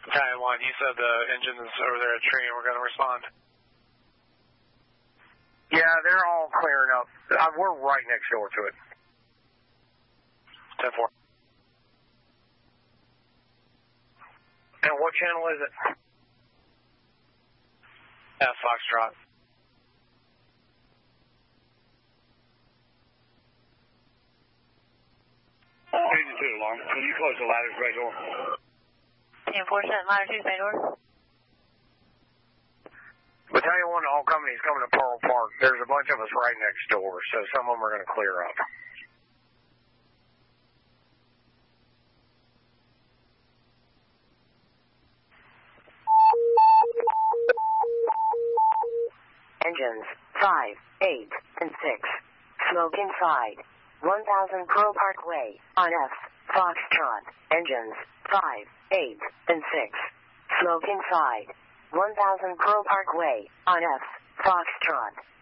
Battalion 1, you said the engines over there at Tree and we're going to respond. Yeah, they're all clearing up. We're right next door to it. 10-4. And what channel is it? Foxtrot. Engine 2 alarm. Can you close the ladder's bay door? 10-4, ladder 2's bay door. Battalion 1, all companies coming to Pearl Park. There's a bunch of us right next door, so some of them are going to clear up. Engines 5, 8, and 6. Smoke inside. 1000 Pearl Parkway on F. Foxtrot. Engines 5, 8, and 6. Smoke inside. 1000 Pearl Parkway on F. Foxtrot.